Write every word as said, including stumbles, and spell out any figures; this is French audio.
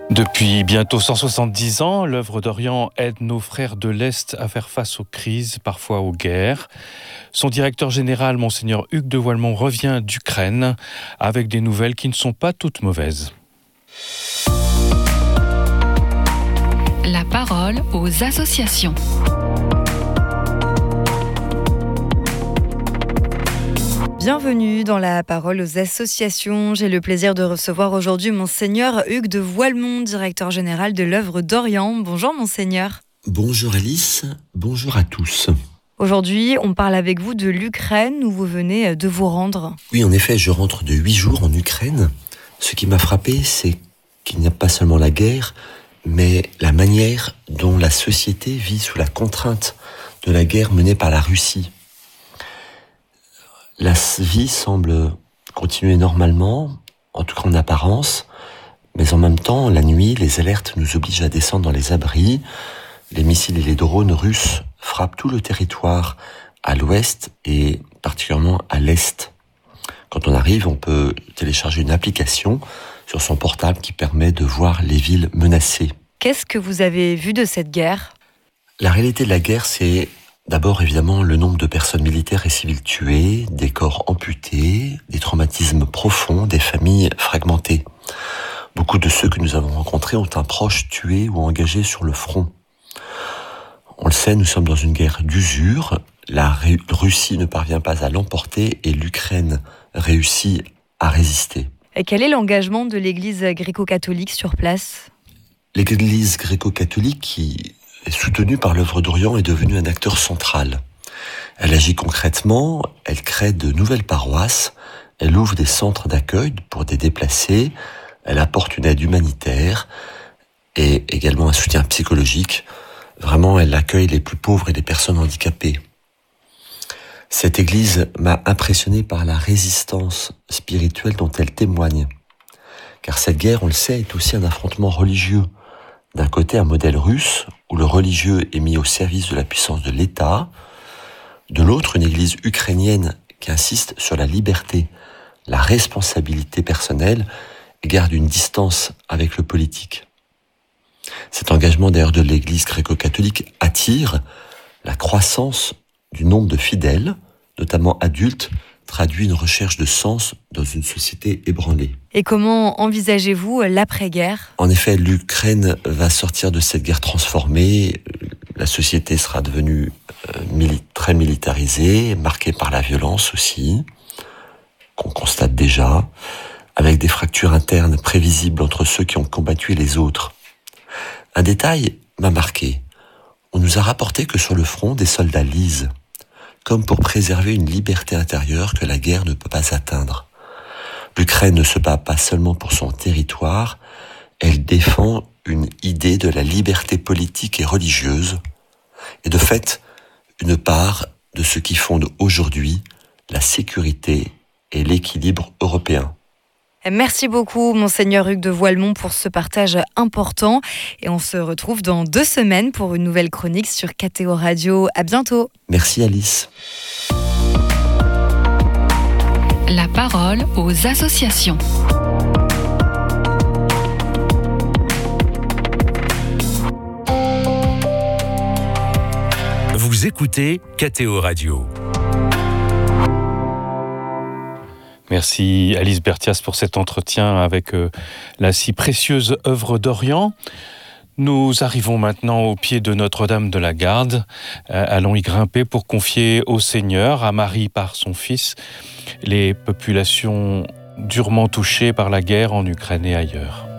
Depuis bientôt cent soixante-dix ans, l'œuvre d'Orient aide nos frères de l'Est à faire face aux crises, parfois aux guerres. Son directeur général, Monseigneur Hugues de Voilemont, revient d'Ukraine avec des nouvelles qui ne sont pas toutes mauvaises. La parole aux associations. Bienvenue dans la parole aux associations. J'ai le plaisir de recevoir aujourd'hui Monseigneur Hugues de Voilemont, directeur général de l'œuvre d'Orient. Bonjour Monseigneur. Bonjour Alice, bonjour à tous. Aujourd'hui, on parle avec vous de l'Ukraine où vous venez de vous rendre. Oui, en effet, je rentre de huit jours en Ukraine. Ce qui m'a frappé, c'est qu'il n'y a pas seulement la guerre, mais la manière dont la société vit sous la contrainte de la guerre menée par la Russie. La vie semble continuer normalement, en tout cas en apparence, mais en même temps, la nuit, les alertes nous obligent à descendre dans les abris. Les missiles et les drones russes frappent tout le territoire à l'ouest et particulièrement à l'est. Quand on arrive, on peut télécharger une application sur son portable qui permet de voir les villes menacées. Qu'est-ce que vous avez vu de cette guerre ? La réalité de la guerre, c'est d'abord évidemment le nombre de personnes militaires et civiles tuées, des corps amputés, des traumatismes profonds, des familles fragmentées. Beaucoup de ceux que nous avons rencontrés ont un proche tué ou engagé sur le front. On le sait, nous sommes dans une guerre d'usure. La Russie ne parvient pas à l'emporter et l'Ukraine réussit à résister. Et quel est l'engagement de l'Église gréco-catholique sur place ? L'Église gréco-catholique, qui est soutenue par l'œuvre d'Orient, est devenue un acteur central. Elle agit concrètement, elle crée de nouvelles paroisses, elle ouvre des centres d'accueil pour des déplacés, elle apporte une aide humanitaire et également un soutien psychologique. Vraiment, elle accueille les plus pauvres et les personnes handicapées. Cette église m'a impressionné par la résistance spirituelle dont elle témoigne. Car cette guerre, on le sait, est aussi un affrontement religieux. D'un côté, un modèle russe, où le religieux est mis au service de la puissance de l'État. De l'autre, une église ukrainienne qui insiste sur la liberté, la responsabilité personnelle et garde une distance avec le politique. Cet engagement d'ailleurs de l'église gréco-catholique attire la croissance du nombre de fidèles, notamment adultes, traduit une recherche de sens dans une société ébranlée. Et comment envisagez-vous l'après-guerre ? En effet, l'Ukraine va sortir de cette guerre transformée. La société sera devenue euh, mili- très militarisée, marquée par la violence aussi, qu'on constate déjà, avec des fractures internes prévisibles entre ceux qui ont combattu et les autres. Un détail m'a marqué. On nous a rapporté que sur le front, des soldats lisent, comme pour préserver une liberté intérieure que la guerre ne peut pas atteindre. L'Ukraine ne se bat pas seulement pour son territoire, elle défend une idée de la liberté politique et religieuse, et de fait, une part de ce qui fonde aujourd'hui la sécurité et l'équilibre européen. Merci beaucoup, Monseigneur Hugues de Voilemont, pour ce partage important. Et on se retrouve dans deux semaines pour une nouvelle chronique sur K T O Radio. À bientôt. Merci Alice. La parole aux associations. Vous écoutez K T O Radio. Merci Alice Berthias pour cet entretien avec euh, la si précieuse œuvre d'Orient. Nous arrivons maintenant au pied de Notre-Dame de la Garde. Euh, allons y grimper pour confier au Seigneur, à Marie par son Fils, les populations durement touchées par la guerre en Ukraine et ailleurs.